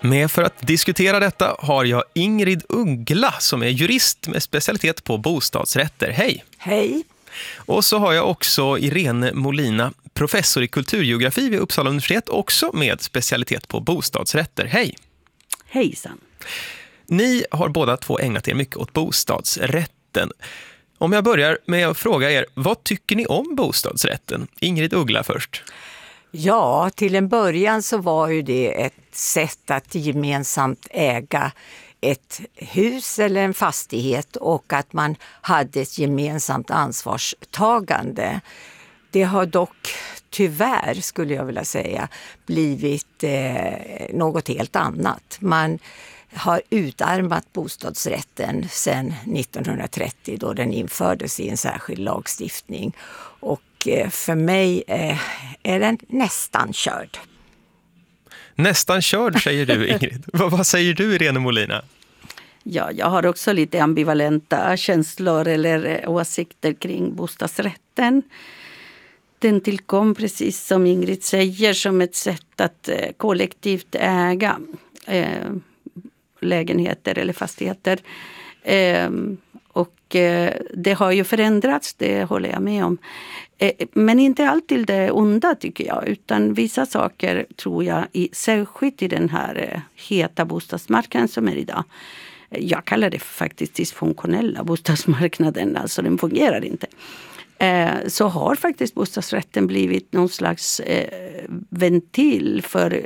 Med för att diskutera detta har jag Ingrid Uggla som är jurist med specialitet på bostadsrätter. Hej! Hej! Och så har jag också Irene Molina, professor i kulturgeografi vid Uppsala universitet, också med specialitet på bostadsrätter. Hej! Hejsan! Ni har båda två ägnat er mycket åt bostadsrätten. Om jag börjar med att fråga er, vad tycker ni om bostadsrätten? Ingrid Uggla först. Ja, till en början så var ju det ett sätt att gemensamt äga ett hus eller en fastighet och att man hade ett gemensamt ansvarstagande. Det har dock tyvärr, skulle jag vilja säga, blivit något helt annat. Man har utarmat bostadsrätten sedan 1930 då den infördes i en särskild lagstiftning. Och för mig är den nästan körd. Nästan körd, säger du, Ingrid. Vad säger du, Irene Molina? Ja, jag har också lite ambivalenta känslor eller åsikter kring bostadsrätten. Den tillkom, precis som Ingrid säger, som ett sätt att kollektivt äga lägenheter eller fastigheter. Och det har ju förändrats, det håller jag med om. Men inte alltid det onda, tycker jag, utan vissa saker tror jag, särskilt i den här heta bostadsmarknaden som är idag. Jag kallar det faktiskt dysfunktionella bostadsmarknaden, alltså den fungerar inte. Så har faktiskt bostadsrätten blivit någon slags ventil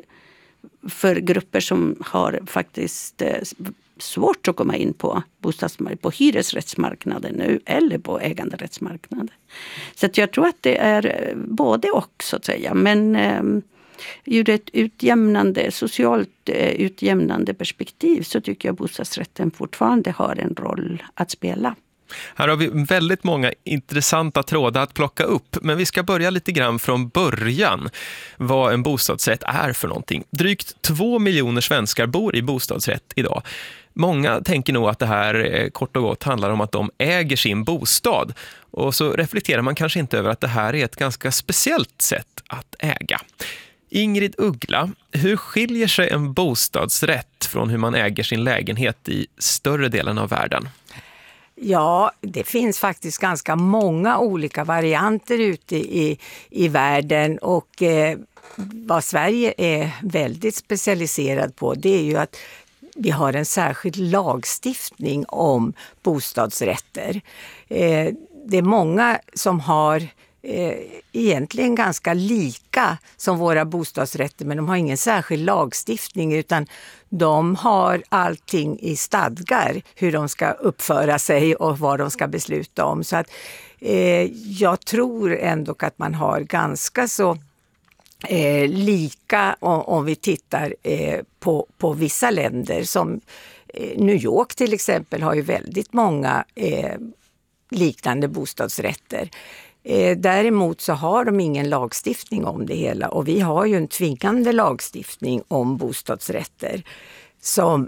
för grupper som har faktiskt svårt att komma in på på hyresrättsmarknaden nu eller på äganderättsmarknaden. Så att jag tror att det är både och, så att säga, men ur ett socialt utjämnande perspektiv så tycker jag bostadsrätten fortfarande har en roll att spela. Här har vi väldigt många intressanta trådar att plocka upp, men vi ska börja lite grann från början vad en bostadsrätt är för någonting. Drygt 2 miljoner svenskar bor i bostadsrätt idag. Många tänker nog att det här kort och gott handlar om att de äger sin bostad, och så reflekterar man kanske inte över att det här är ett ganska speciellt sätt att äga. Ingrid Uggla, hur skiljer sig en bostadsrätt från hur man äger sin lägenhet i större delen av världen? Ja, det finns faktiskt ganska många olika varianter ute i världen, och vad Sverige är väldigt specialiserad på, det är ju att vi har en särskild lagstiftning om bostadsrätter. Det är många som har egentligen ganska lika som våra bostadsrätter, men de har ingen särskild lagstiftning, utan de har allting i stadgar hur de ska uppföra sig och vad de ska besluta om. Så att jag tror ändå att man har ganska så lika om vi tittar på vissa länder, som New York till exempel har ju väldigt många liknande bostadsrätter. Däremot så har de ingen lagstiftning om det hela, och vi har ju en tvingande lagstiftning om bostadsrätter som,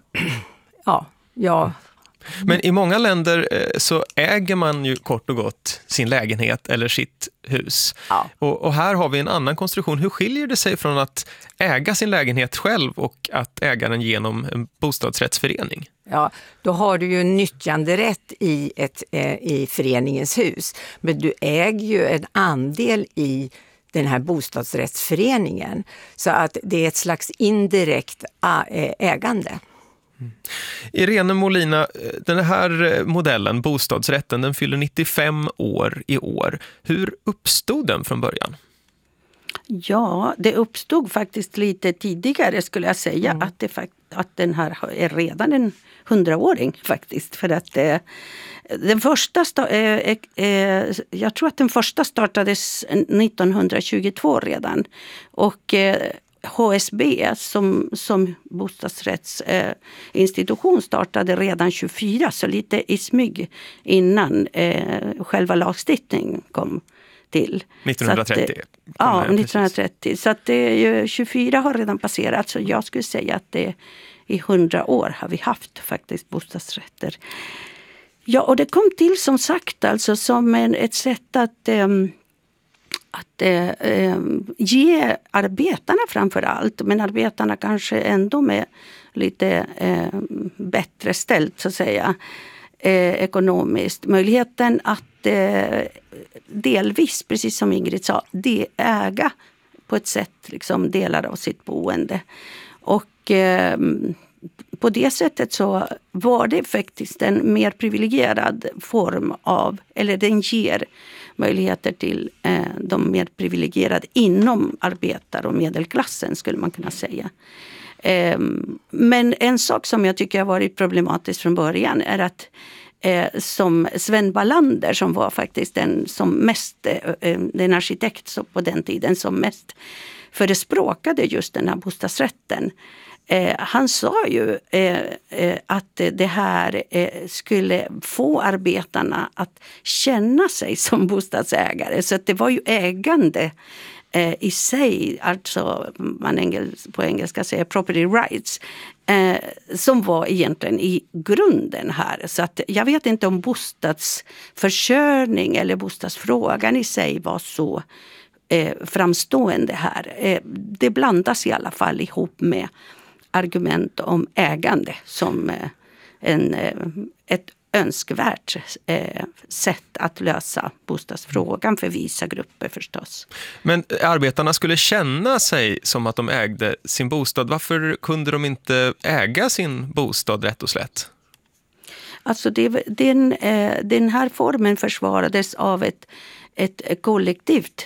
Men i många länder så äger man ju kort och gott sin lägenhet eller sitt hus. Ja. Och här har vi en annan konstruktion. Hur skiljer det sig från att äga sin lägenhet själv och att äga den genom en bostadsrättsförening? Ja, då har du ju en nyttjanderätt i föreningens hus. Men du äger ju en andel i den här bostadsrättsföreningen. Så att det är ett slags indirekt ägande. Irene Molina, den här modellen, bostadsrätten, den fyller 95 år i år. Hur uppstod den från början? Ja, det uppstod faktiskt lite tidigare, skulle jag säga. Att den här är redan en 100-åring faktiskt. För att den första jag tror att den första startades 1922 redan. Och HSB som bostadsrättsinstitution startade redan 24, så lite i smyg innan själva lagstiftningen kom till. 1930? Ja, 1930. Så att det är ju, 24 har redan passerat, så jag skulle säga att det i 100 år har vi haft faktiskt bostadsrätter. Ja, och det kom till som sagt alltså som ett sätt ge arbetarna framför allt, men arbetarna kanske ändå med lite bättre ställt så att säga, ekonomiskt, möjligheten att delvis, precis som Ingrid sa, äga på ett sätt liksom delar av sitt boende. Och på det sättet så var det faktiskt en mer privilegierad form av, eller den ger möjligheter till de mer privilegierade inom arbetar- och medelklassen skulle man kunna säga. Men en sak som jag tycker har varit problematisk från början är att som Sven Wallander, som var faktiskt den arkitekt på den tiden som mest förespråkade just den här bostadsrätten. Han sa ju att det här skulle få arbetarna att känna sig som bostadsägare. Så att det var ju ägande i sig, alltså man på engelska säger property rights, som var egentligen i grunden här. Så att jag vet inte om bostadsförsörjning eller bostadsfrågan i sig var så framstående här. Det blandas i alla fall ihop med argument om ägande som ett önskvärt sätt att lösa bostadsfrågan för vissa grupper förstås. Men arbetarna skulle känna sig som att de ägde sin bostad. Varför kunde de inte äga sin bostad rätt och slätt? Alltså den här formen försvarades av ett kollektivt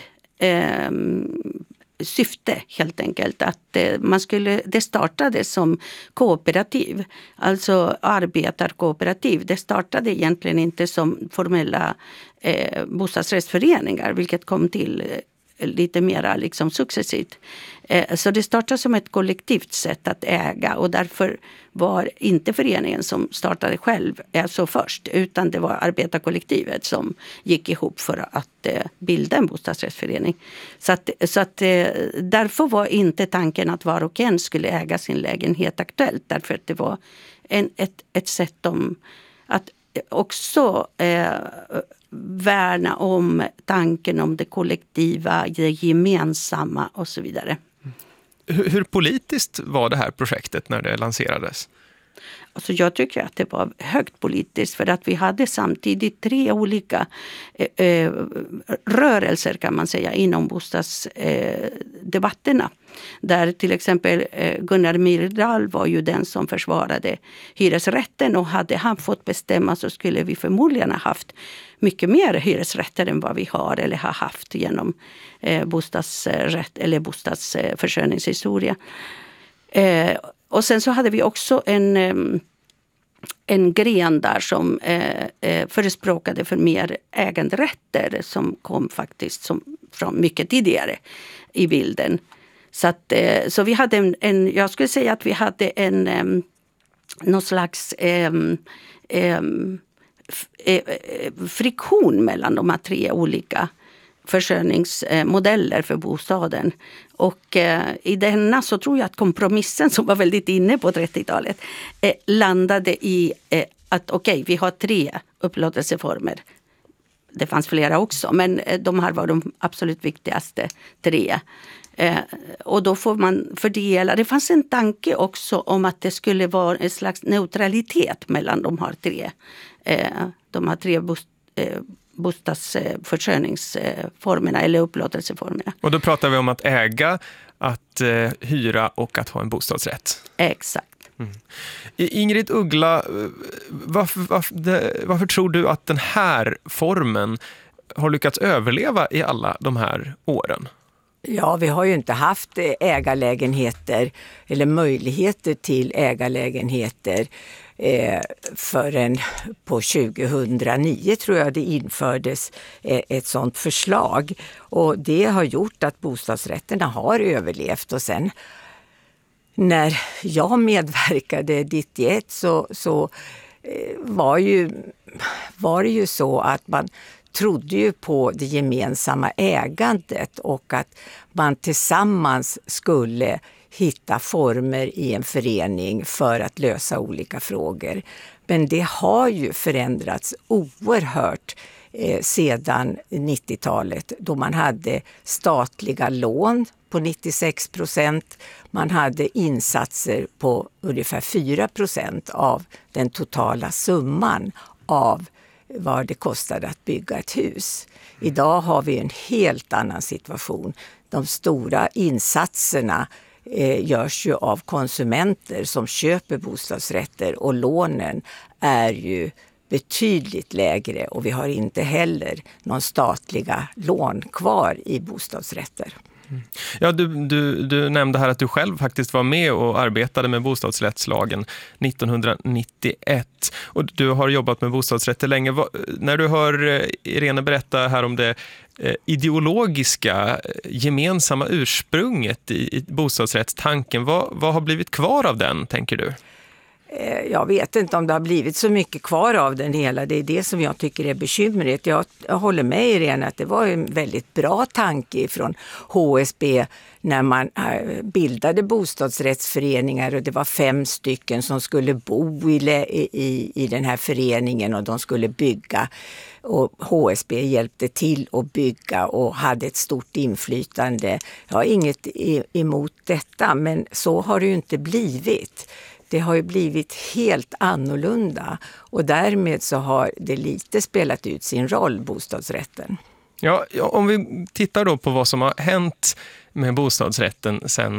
syfte helt enkelt, att det startade som kooperativ, alltså arbetarkooperativ. Det startade egentligen inte som formella bostadsrättsföreningar, vilket kom till lite mera liksom successivt. Så det startade som ett kollektivt sätt att äga, och därför var inte föreningen som startade själv alltså först, utan det var arbetarkollektivet som gick ihop för att bilda en bostadsrättsförening. Så att därför var inte tanken att var och en skulle äga sin lägenhet aktuellt, därför att det var ett sätt att också värna om tanken om det kollektiva, det gemensamma och så vidare. Hur politiskt var det här projektet när det lanserades? Alltså jag tycker att det var högt politiskt, för att vi hade samtidigt 3 olika rörelser kan man säga inom bostadsdebatterna. Där till exempel Gunnar Myrdal var ju den som försvarade hyresrätten, och hade han fått bestämma så skulle vi förmodligen ha haft mycket mer hyresrätter än vad vi har eller har haft genom bostadsrätt eller bostadsförsörjningshistoria. Och sen så hade vi också en gren där som förespråkade för mer äganderätter, som kom faktiskt från mycket tidigare i bilden. Så vi hade jag skulle säga att vi hade någon slags friktion mellan de här 3 olika försörjningsmodeller för bostaden. Och i denna så tror jag att kompromissen, som var väldigt inne på 30-talet, landade i att vi har 3 upplåtelseformer. Det fanns flera också, men de här var de absolut viktigaste 3. Och då får man fördela. Det fanns en tanke också om att det skulle vara en slags neutralitet mellan de här 3 bostadsförsörjningsformerna eller upplåtelseformerna. Och då pratar vi om att äga, att hyra och att ha en bostadsrätt. Exakt. Mm. Ingrid Uggla, varför tror du att den här formen har lyckats överleva i alla de här åren? Ja, vi har ju inte haft ägarlägenheter eller möjligheter till ägarlägenheter förrän på 2009 tror jag det infördes ett sådant förslag. Och det har gjort att bostadsrätterna har överlevt. Och sen när jag medverkade 1991 så var det ju så att man trodde ju på det gemensamma ägandet och att man tillsammans skulle hitta former i en förening för att lösa olika frågor. Men det har ju förändrats oerhört sedan 90-talet, då man hade statliga lån på 96%. Man hade insatser på ungefär 4% av den totala summan av vad det kostade att bygga ett hus. Idag har vi en helt annan situation. De stora insatserna görs ju av konsumenter som köper bostadsrätter, och lånen är ju betydligt lägre, och vi har inte heller någon statliga lån kvar i bostadsrätter. Ja, du nämnde här att du själv faktiskt var med och arbetade med bostadsrättslagen 1991. Och du har jobbat med bostadsrätter länge. När du hör Irene berätta här om det ideologiska gemensamma ursprunget i bostadsrättstanken, vad har blivit kvar av den, tänker du? Jag vet inte om det har blivit så mycket kvar av den hela. Det är det som jag tycker är bekymret. Jag håller med Irene att det var en väldigt bra tanke från HSB när man bildade bostadsrättsföreningar, och det var 5 stycken som skulle bo i den här föreningen, och de skulle bygga. Och HSB hjälpte till att bygga och hade ett stort inflytande. Jag har inget emot detta, men så har det ju inte blivit. Det har ju blivit helt annorlunda, och därmed så har det lite spelat ut sin roll, bostadsrätten. Ja, om vi tittar då på vad som har hänt med bostadsrätten sedan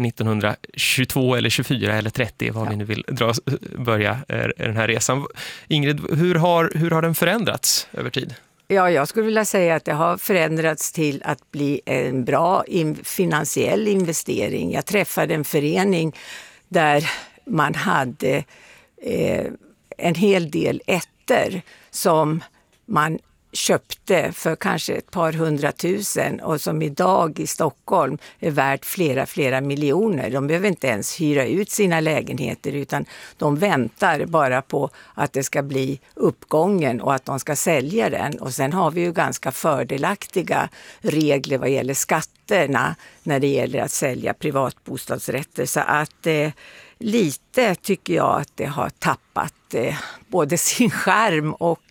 1922 eller 24 eller 30, vad vi nu vill börja den här resan. Ingrid, hur har den förändrats över tid? Ja, jag skulle vilja säga att det har förändrats till att bli en bra finansiell investering. Jag träffade en förening där man hade en hel del ettor som man köpte för kanske ett par 100 000, och som idag i Stockholm är värt flera miljoner. De behöver inte ens hyra ut sina lägenheter, utan de väntar bara på att det ska bli uppgången och att de ska sälja den. Och sen har vi ju ganska fördelaktiga regler vad gäller skatterna när det gäller att sälja privatbostadsrätter. Så att lite tycker jag att det har tappat både sin charm och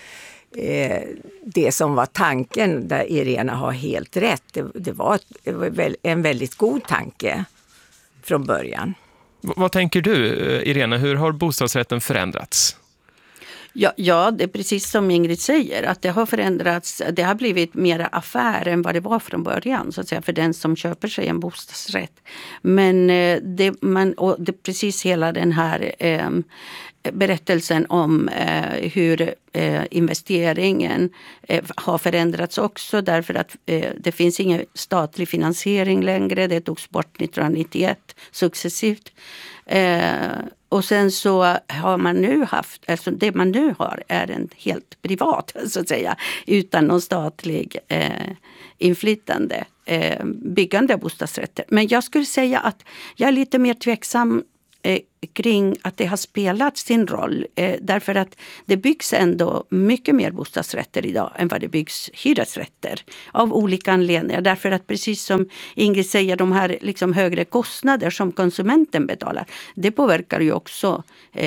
det som var tanken, där Irene har helt rätt. Det var en väldigt god tanke från början. Vad tänker du, Irene? Hur har bostadsrätten förändrats? Ja, det är precis som Ingrid säger, att det har förändrats. Det har blivit mer affär än vad det var från början, så att säga, för den som köper sig en bostadsrätt. Men det är precis hela den här berättelsen om hur investeringen har förändrats också, därför att det finns ingen statlig finansiering längre. Det togs bort 1991 successivt. Och sen så har man nu haft, alltså det man nu har är en helt privat, så att säga, utan någon statlig inflytande byggande av bostadsrätter. Men jag skulle säga att jag är lite mer tveksam kring att det har spelat sin roll, därför att det byggs ändå mycket mer bostadsrätter idag än vad det byggs hyresrätter av olika anledningar. Därför att precis som Ingrid säger, de här liksom högre kostnader som konsumenten betalar, det påverkar ju också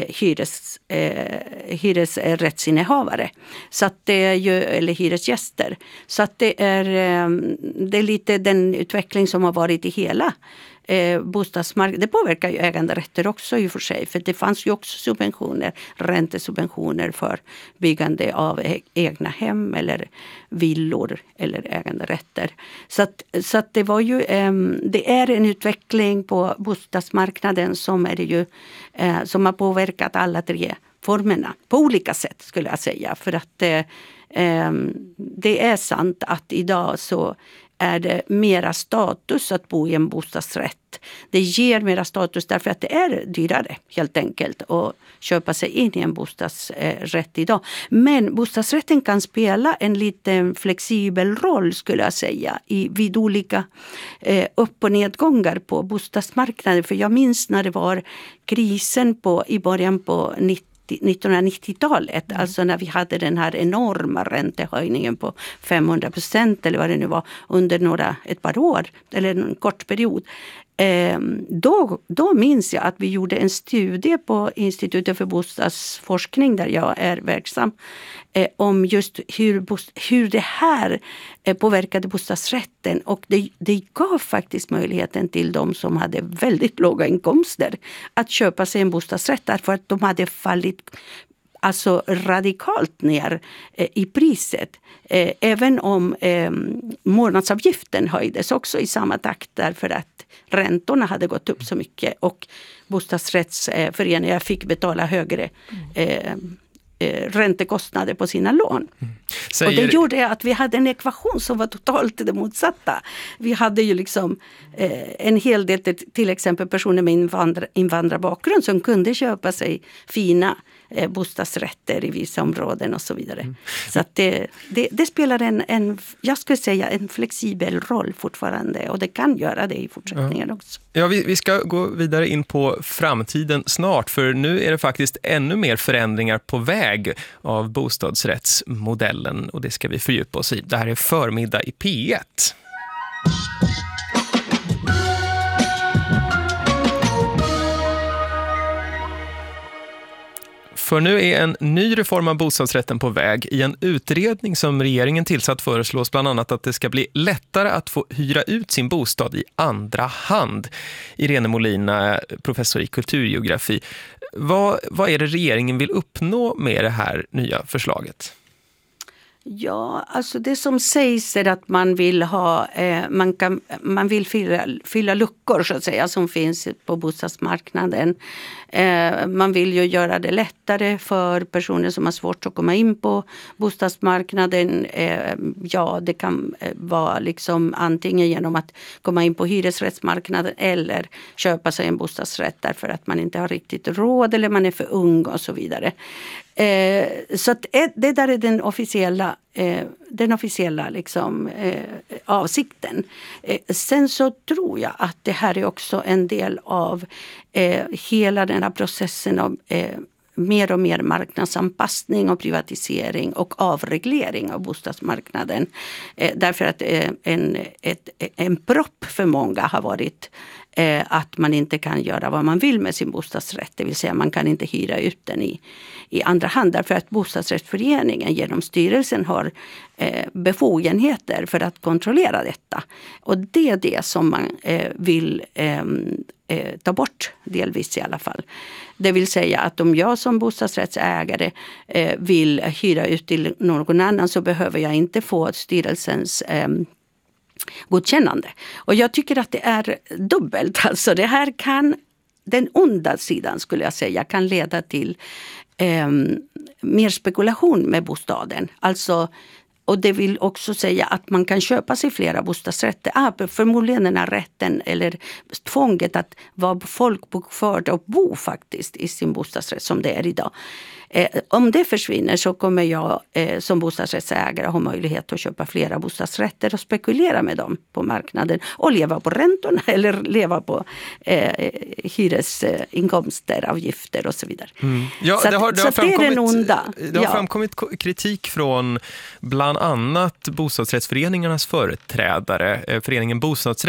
hyresrättsinnehavare, så att det är ju, eller hyresgäster. Så att det är lite den utveckling som har varit i hela bostadsmarknaden. Det påverkar ju äganderätter också i och för sig, för det fanns ju också subventioner, räntesubventioner för byggande av egna hem eller villor eller äganderätter. Så att det var ju det är en utveckling på bostadsmarknaden som är det ju som har påverkat alla 3 formerna på olika sätt, skulle jag säga, för att det är sant att idag så är det mera status att bo i en bostadsrätt. Det ger mera status därför att det är dyrare helt enkelt att köpa sig in i en bostadsrätt idag. Men bostadsrätten kan spela en lite flexibel roll, skulle jag säga, vid olika upp- och nedgångar på bostadsmarknaden. För jag minns när det var krisen i början på 1990-talet, alltså när vi hade den här enorma räntehöjningen på 500% eller vad det nu var under ett par år eller en kort period. Då minns jag att vi gjorde en studie på Institutet för bostadsforskning där jag är verksam om just hur det här påverkade bostadsrätten, och det gav faktiskt möjligheten till de som hade väldigt låga inkomster att köpa sig en bostadsrätt därför att de hade fallit alltså radikalt ner i priset. Även om månadsavgiften höjdes också i samma takt därför att räntorna hade gått upp så mycket och bostadsrättsföreningar fick betala högre räntekostnader på sina lån. Och det gjorde att vi hade en ekvation som var totalt det motsatta. Vi hade ju liksom en hel del till exempel personer med invandrarbakgrund som kunde köpa sig fina bostadsrätter i vissa områden och så vidare. Så att det spelar jag skulle säga en flexibel roll fortfarande, och det kan göra det i fortsättningen också. Ja, vi ska gå vidare in på framtiden snart, för nu är det faktiskt ännu mer förändringar på väg av bostadsrättsmodellen, och det ska vi fördjupa oss i. Det här är Förmiddag i P1. För nu är en ny reform av bostadsrätten på väg. I en utredning som regeringen tillsatt föreslås bland annat att det ska bli lättare att få hyra ut sin bostad i andra hand. Irene Molina, professor i kulturgeografi. Vad är det regeringen vill uppnå med det här nya förslaget? Ja, alltså det som sägs är att man vill man vill fylla luckor så att säga som finns på bostadsmarknaden. Man vill ju göra det lättare för personer som har svårt att komma in på bostadsmarknaden. Ja, det kan vara liksom antingen genom att komma in på hyresrättsmarknaden eller köpa sig en bostadsrätt därför att man inte har riktigt råd eller man är för ung och så vidare. Så att det där är den officiella liksom, avsikten. Sen så tror jag att det här är också en del av hela den här processen av mer och mer marknadsanpassning och privatisering och avreglering av bostadsmarknaden. Därför att en propp för många har varit att man inte kan göra vad man vill med sin bostadsrätt. Det vill säga man kan inte hyra ut den i andra hand. Därför att bostadsrättsföreningen genom styrelsen har befogenheter för att kontrollera detta. Och det är det som man vill ta bort, delvis i alla fall. Det vill säga att om jag som bostadsrättsägare vill hyra ut till någon annan så behöver jag inte få styrelsens godkännande. Och jag tycker att det är dubbelt. Alltså det här kan, den onda sidan skulle jag säga, kan leda till mer spekulation med bostaden. Alltså, och det vill också säga att man kan köpa sig flera bostadsrätter. Förmodligen den här rätten eller tvånget att vara folkbokförd och bo faktiskt i sin bostadsrätt som det är idag. Om det försvinner så kommer jag som bostadsrättsägare ha möjlighet att köpa flera bostadsrätter och spekulera med dem på marknaden och leva på räntorna eller leva på hyresinkomster, avgifter och så vidare. Ja, så det är den onda. Det har framkommit kritik från bland annat bostadsrättsföreningarnas företrädare. Föreningen Bostadsrätt